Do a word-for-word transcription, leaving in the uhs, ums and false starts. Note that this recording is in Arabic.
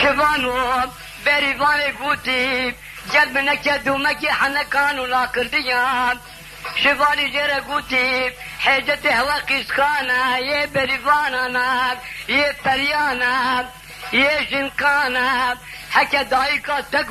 شبانو بريفاني قوتي جد منك دومك حنا كانوا لا كرديان شباني جرى قوتي حاجتي هوا قسكانا يا بريفانا يا فريانا يا جنكانا حكى دايكا